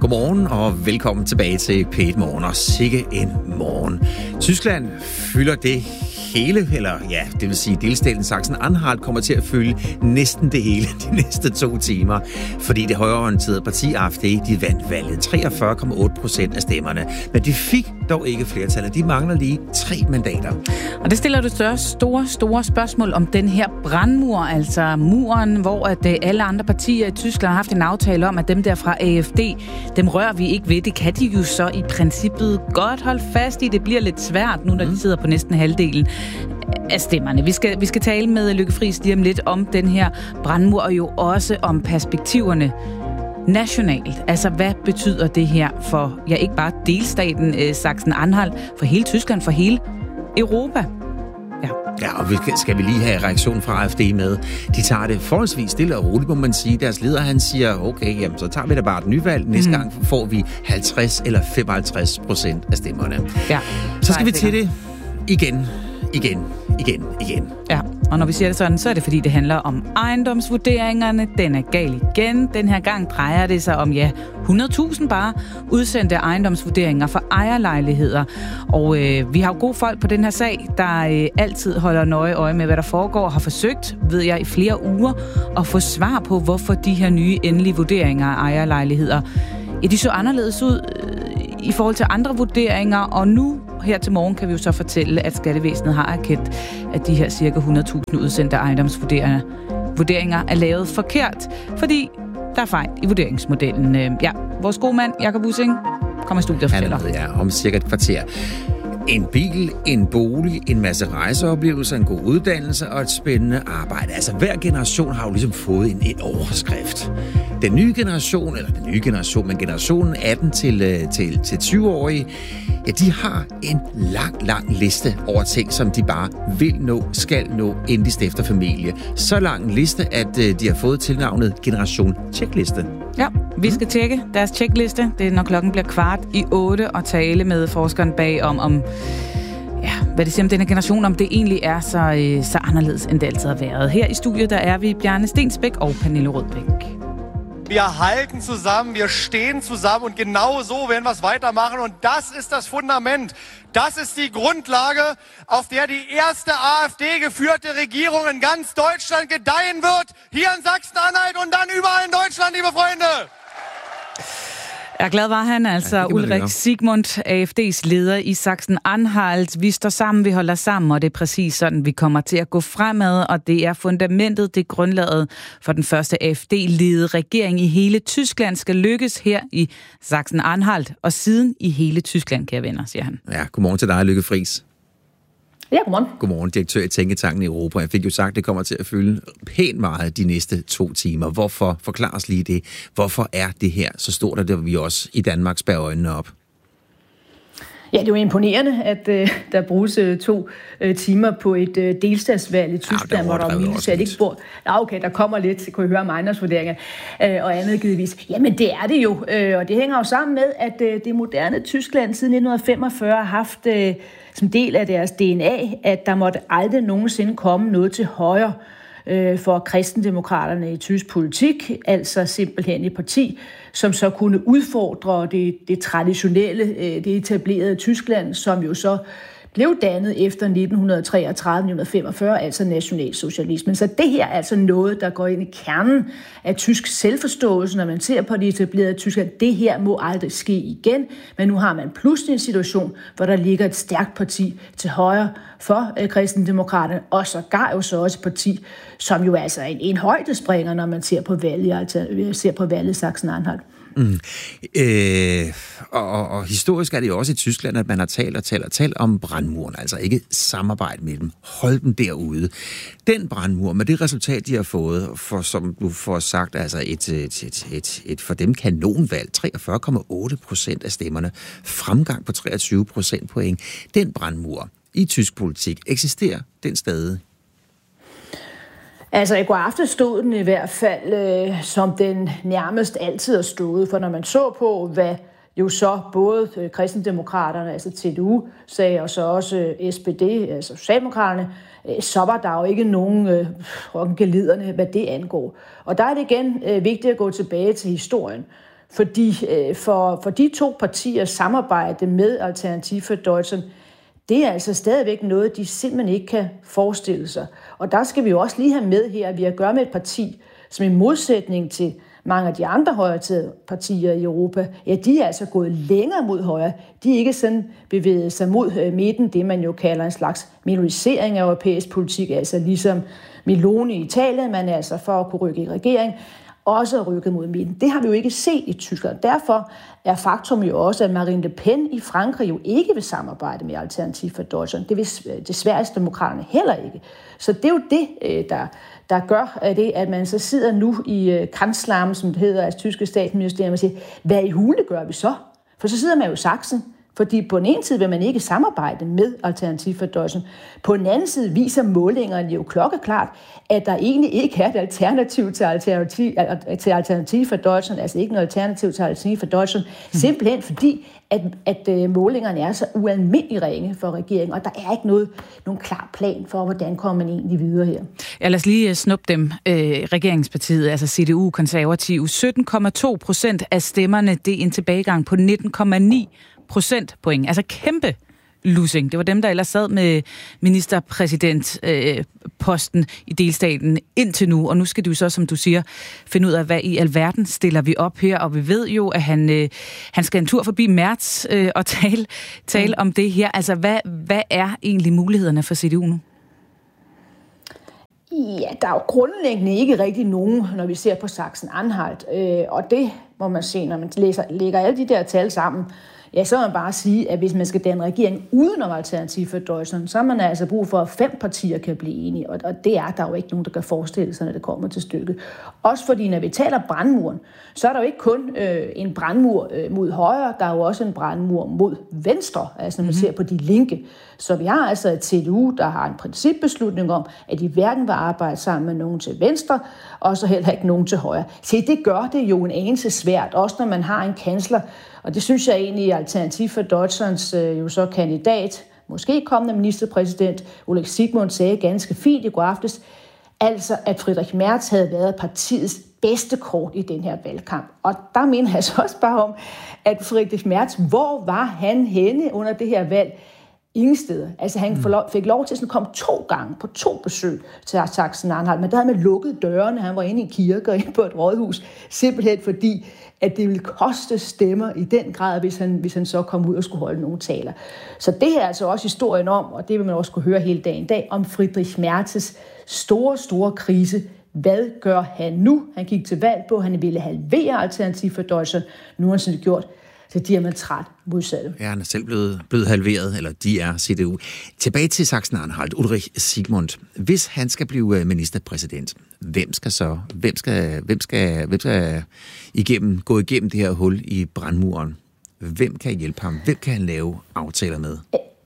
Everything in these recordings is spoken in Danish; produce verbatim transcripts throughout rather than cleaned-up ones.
Godmorgen og velkommen tilbage til P et Morgen, og sikke en morgen. Tyskland fylder det hele, eller ja, det vil sige delstaten Sachsen-Anhalt kommer til at fylde næsten det hele de næste to timer, fordi det højreorienterede parti A F D, de vandt valget treogfyrre komma otte procent af stemmerne, men de fik dog ikke flertallet. De mangler lige tre mandater. Og det stiller du større, store, store spørgsmål om den her brandmur, altså muren, hvor at alle andre partier i Tyskland har haft en aftale om, at dem der fra A F D, dem rører vi ikke ved. Det kan de jo så i princippet godt holde fast i. Det bliver lidt svært nu, når de sidder på næsten halvdelen af stemmerne. Vi skal, vi skal tale med Lykke Friis lige om lidt om den her brandmur, og jo også om perspektiverne nationalt. Altså, hvad betyder det her for, ja, ikke bare delstaten øh, Sachsen-Anhalt, for hele Tyskland, for hele Europa? Ja. Ja, og vi skal, skal vi lige have reaktionen fra A F D med. De tager det forholdsvis stille og roligt, må man sige. Deres leder, han siger, okay, jamen, så tager vi da bare et nyvalg. Næste mm. gang får vi halvtreds eller femoghalvtreds procent af stemmerne. Ja, så skal vi til det igen, igen, igen, igen. Ja, og når vi siger det sådan, så er det fordi, det handler om ejendomsvurderingerne. Den er gal igen. Den her gang drejer det sig om, ja, hundrede tusind bare udsendte ejendomsvurderinger for ejerlejligheder. Og øh, vi har jo gode folk på den her sag, der øh, altid holder nøje øje med, hvad der foregår, og har forsøgt, ved jeg, i flere uger at få svar på, hvorfor de her nye endelige vurderinger af ejerlejligheder, ja, de så anderledes ud øh, i forhold til andre vurderinger, og nu her til morgen kan vi jo så fortælle, at Skattevæsenet har erkendt, at de her cirka hundrede tusind udsendte ejendomsvurderinger vurderinger er lavet forkert, fordi der er fejl i vurderingsmodellen. Ja, vores gode mand, Jakob Ussing, kommer i studiet og fortæller. Han er med, ja, om cirka et kvarter. En bil, en bolig, en masse rejseoplevelser, en god uddannelse og et spændende arbejde. Altså, hver generation har jo ligesom fået en, en overskrift. Den nye generation, eller den nye generation, men generationen atten til, til, til tyve-årige, ja, de har en lang, lang liste over ting, som de bare vil nå, skal nå, inden de stifter familie. Så lang en liste, at de har fået tilnavnet Generation Checkliste. Ja, vi skal tjekke deres checkliste. Det er, når klokken bliver kvart i otte, og tale med forskeren bag om, om ja, hvad det siger om denne generation, om det egentlig er så, øh, så anderledes, end det altid har været. Her i studiet, der er vi Bjarne Stensbæk og Pernille Rødbæk. Wir halten zusammen, wir stehen zusammen und genau so werden wir es weitermachen und das ist das Fundament. Das ist die Grundlage, auf der die erste A F D-geführte Regierung in ganz Deutschland gedeihen wird. Hier in Sachsen-Anhalt und dann überall in Deutschland, liebe Freunde. Jeg er glad var han, altså ja, Ulrik Sigmund, A F D's leder i Sachsen-Anhalt. Vi står sammen, vi holder sammen, og det er præcis sådan, vi kommer til at gå fremad, og det er fundamentet, det er grundlaget for den første A F D-ledede regering i hele Tyskland skal lykkes her i Sachsen-Anhalt, og siden i hele Tyskland, kære venner, siger han. Ja, godmorgen til dig, Lykke Friis. Ja, godmorgen. Godmorgen, direktør i Tænketanken i Europa. Jeg fik jo sagt, at det kommer til at fylde pænt meget de næste to timer. Hvorfor? Forklar os lige det. Hvorfor er det her så stort, at vi også i Danmark spærrer øjnene op? Ja, det er jo imponerende, at øh, der bruges øh, to øh, timer på et øh, delstatsvalg i Tyskland, ja, hvor der mildt ikke bor. Ja, okay, der kommer lidt, så kunne I høre om ejendomsvurderinger øh, og andet givetvis. Jamen, det er det jo, øh, og det hænger jo sammen med, at øh, det moderne Tyskland siden nitten femogfyrre har haft øh, som del af deres D N A, at der måtte aldrig nogensinde komme noget til højre øh, for kristendemokraterne i tysk politik, altså simpelthen et parti, som så kunne udfordre det, det traditionelle, øh, det etablerede Tyskland, som jo så blev dannet efter nitten treogtredive til nitten femogfyrre, altså nationalsocialismen. Så det her er altså noget, der går ind i kernen af tysk selvforståelse, når man ser på det etablerede Tyskland. Det her må aldrig ske igen, men nu har man pludselig en situation, hvor der ligger et stærkt parti til højre for øh, kristendemokraterne, og sågar jo så også et parti, som jo altså er en, en højdespringer, når man ser på valget, altså ser på valget Sachsen-Anhalt. Mm. Øh, og, og historisk er det jo også i Tyskland, at man har talt og talt og talt om brandmuren, altså ikke samarbejde med dem, hold dem derude. Den brandmur, med det resultat, de har fået, for, som du får sagt, altså et, et, et, et, et for dem kanonvalg, treogfyrre komma otte procent af stemmerne, fremgang på treogtyve procent point. Den brandmur i tysk politik, eksisterer den stadig? Altså i går aftes stod den i hvert fald, øh, som den nærmest altid har stået, for når man så på, hvad jo så både øh, kristendemokraterne, altså T D U, sagde, og så også øh, S P D, altså Socialdemokraterne, øh, så var der jo ikke nogen øh, rønkeliderne, hvad det angår. Og der er det igen øh, vigtigt at gå tilbage til historien. Fordi øh, for, for de to partiers samarbejde med Alternativ for Deutschland, det er altså stadigvæk noget, de simpelthen ikke kan forestille sig. Og der skal vi jo også lige have med her, at vi har at gøre med et parti, som i modsætning til mange af de andre højreorienterede partier i Europa, ja, de er altså gået længere mod højre. De er ikke sådan bevæget sig mod midten, det man jo kalder en slags minorisering af europæisk politik, altså ligesom Meloni i Italien, man er altså for at kunne rykke i regering, også rykket mod midten. Det har vi jo ikke set i Tyskland. Derfor er faktum jo også, at Marine Le Pen i Frankrig jo ikke vil samarbejde med Alternativ for Deutschland. Det vil desværre demokraterne heller ikke. Så det er jo det, der, der gør det, at man så sidder nu i Kanzleramt, som det hedder, altså tyske statsministerium, og siger, hvad i hule gør vi så? For så sidder man jo i Sachsen. Fordi på den ene side vil man ikke samarbejde med Alternativ for Deutschland. På den anden side viser målingerne jo klokkeklart, at der egentlig ikke er et alternativ til Alternativ, til Alternativ for Deutschland, altså ikke noget alternativ til Alternativ for Deutschland, mm. simpelthen fordi, at, at målingerne er så ualmindelig ringe for regeringen, og der er ikke noget, nogen klar plan for, hvordan kommer man egentlig videre her. Ja, lad os lige snuppe dem. Øh, regeringspartiet, altså C D U, konservative, sytten komma to procent af stemmerne, det er en tilbagegang på nitten komma ni procentpoint. Altså kæmpe losing. Det var dem, der ellers sad med ministerpræsidentposten øh, i delstaten indtil nu, og nu skal du så, som du siger, finde ud af, hvad i alverden stiller vi op her, og vi ved jo, at han, øh, han skal en tur forbi Merz øh, og tale, tale mm. om det her. Altså, hvad, hvad er egentlig mulighederne for C D U nu? Ja, der er jo grundlæggende ikke rigtig nogen, når vi ser på Sachsen-Anhalt, øh, og det må man se, når man læser, lægger alle de der tal sammen, ja, så må man bare sige, at hvis man skal danne regering udenom Alternativ for Deutschland, så har man altså brug for, at fem partier kan blive enige, og det er der jo ikke nogen, der kan forestille sig, når det kommer til stykket. Også fordi, når vi taler brandmuren, så er der jo ikke kun øh, en brandmur øh, mod højre, der er jo også en brandmur mod venstre, altså når man mm-hmm. ser på de linke. Så vi har altså et C D U, der har en principbeslutning om, at de hverken vil arbejde sammen med nogen til venstre, og så heller ikke nogen til højre. Se, det gør det jo en anelse svært, også når man har en kansler, og det synes jeg egentlig, Alternativ for Deutschlands øh, jo så kandidat, måske kommende ministerpræsident, Ulrik Sigmund, sagde ganske fint i går aftes, altså at Friedrich Merz havde været partiets bedste kort i den her valgkamp. Og der mener jeg så også bare om, at Friedrich Merz, hvor var han henne under det her valg? Ingen steder. Altså han fik lov til at komme to gange på to besøg til Sachsen-Anhalt, men der havde man lukket dørene, han var inde i en kirke og inde på et rådhus, simpelthen fordi, at det ville koste stemmer i den grad, hvis han, hvis han så kom ud og skulle holde nogle taler. Så det er altså også historien om, og det vil man også kunne høre hele dagen i dag, om Friedrich Merz's store, store krise. Hvad gør han nu? Han gik til valg på, at han ville halvere Alternativ for Deutschland. Nu har han sådan gjort så diametralt modsatte. Ja, han er selv blevet, blevet halveret, eller de er C D U. Tilbage til Sachsen-Anhalt, Ulrich Sigmund. Hvis han skal blive ministerpræsident, hvem skal så, hvem skal, hvem skal, hvem skal igennem, gå igennem det her hul i brandmuren? Hvem kan hjælpe ham? Hvem kan han lave aftaler med?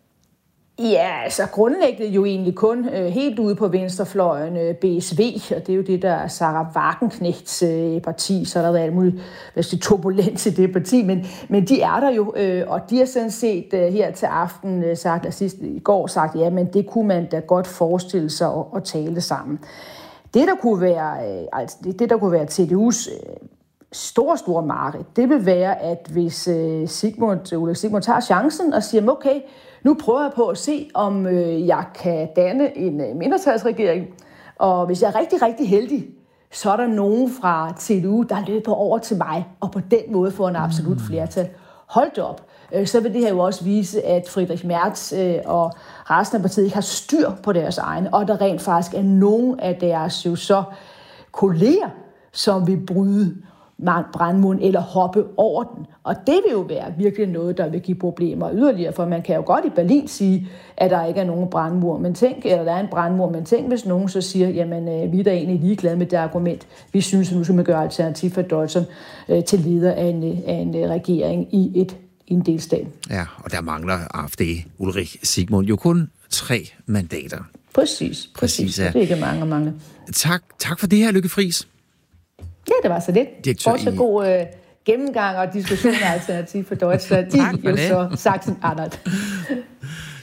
Ja, altså grundlæggende jo egentlig kun øh, helt ude på venstrefløjen øh, B S V, og det er jo det, der er Sarah Wagenknechts øh, parti, så der har været alt muligt turbulens i det parti, men, men de er der jo, øh, og de har sådan set øh, her til aften øh, sagt, og sidst i går sagt, ja, men det kunne man da godt forestille sig at, at tale sammen. Det, der kunne være, øh, altså, det, det, der kunne være C D U's øh, store, store marked, det vil være, at hvis øh, Sigmund, Ulrik Sigmund tager chancen og siger, okay, nu prøver jeg på at se, om øh, jeg kan danne en øh, mindretalsregering. Og hvis jeg er rigtig, rigtig heldig, så er der nogen fra C D U, der løber over til mig, og på den måde får en absolut flertal. Hold det op. Øh, så vil det her jo også vise, at Friedrich Merz øh, og resten af partiet ikke har styr på deres egne, og der rent faktisk er nogen af deres jo så kolleger, som vil bryde brandmuren eller hoppe over den. Og det vil jo være virkelig noget, der vil give problemer yderligere, for man kan jo godt i Berlin sige, at der ikke er nogen brandmur, men tænk, eller der er en brandmur, men tænk, hvis nogen så siger, jamen, vi er da egentlig ligeglade med det argument. Vi synes, at nu skal man gøre Alternativ for Deutschland øh, til leder af en, af en regering i et i en delstat. Ja, og der mangler A F D, Ulrich Sigmund, jo kun tre mandater. Præcis, præcis. præcis ja. Det er ikke mange og mange. Tak, tak for det her, Lykke Friis. Ja, det var så lidt. Også i... god øh, gennemgang og diskussion af Alternativ for Deutschland. De jo så Sachsen-Anhalt.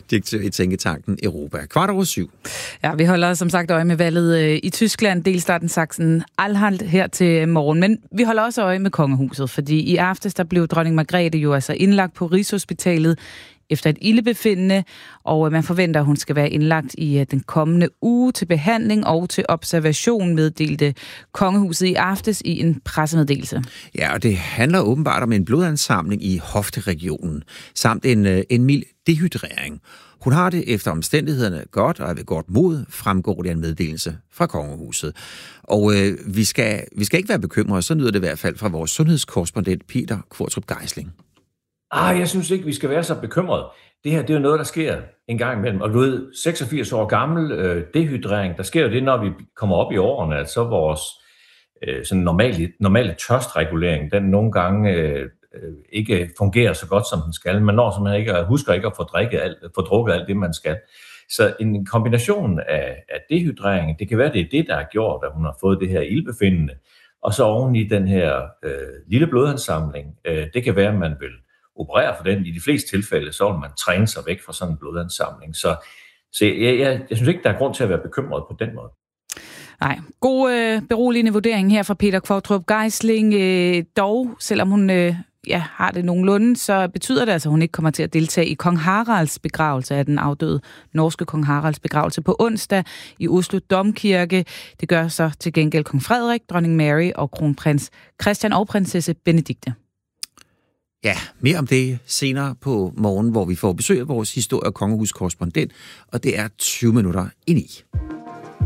direktør i Tænketanken Europa. Kvart over syv. Ja, vi holder som sagt øje med valget i Tyskland, delstaten Sachsen-Anhalt her til morgen. Men vi holder også øje med kongehuset, fordi i aftes der blev dronning Margrethe jo altså indlagt på Rigshospitalet efter et ildebefindende, og man forventer, at hun skal være indlagt i den kommende uge til behandling og til observation, meddelte kongehuset i aftes i en pressemeddelelse. Ja, og det handler åbenbart om en blodansamling i hofteregionen, samt en, en mild dehydrering. Hun har det efter omstændighederne godt og er ved godt mod, fremgår det en meddelelse fra kongehuset. Og øh, vi, skal, vi skal ikke være bekymrede, så nyder det i hvert fald fra vores sundhedskorrespondent Peter Kvartrup Geisling. Ah, jeg synes ikke, vi skal være så bekymrede. Det her, det er jo noget, der sker en gang imellem. Og du ved, seksogfirs år gammel øh, dehydrering, der sker jo det, når vi kommer op i årene, at så vores øh, sådan normale, normale tørstregulering, den nogle gange øh, ikke fungerer så godt, som den skal. Man når simpelthen ikke, husker ikke at få, drikket alt, få drukket alt det, man skal. Så en kombination af, af dehydrering, det kan være, det er det, der har gjort, at hun har fået det her ildbefindende. Og så oven i den her øh, lille blodansamling, øh, det kan være, at man vil operere for den. I de fleste tilfælde, så vil man træne sig væk fra sådan en blodansamling. Så, så jeg, jeg, jeg synes ikke, der er grund til at være bekymret på den måde. Nej, god øh, beroligende vurdering her fra Peter Kvartrup Geisling. Øh, dog, selvom hun øh, ja, har det nogenlunde, så betyder det altså, at hun ikke kommer til at deltage i kong Haralds begravelse af den afdøde norske kong Haralds begravelse på onsdag i Oslo Domkirke. Det gør så til gengæld kong Frederik, dronning Mary og kronprins Christian og prinsesse Benedikte. Ja, mere om det senere på morgen, hvor vi får besøg af vores historie- og kongehuskorrespondent, og det er tyve minutter i ni.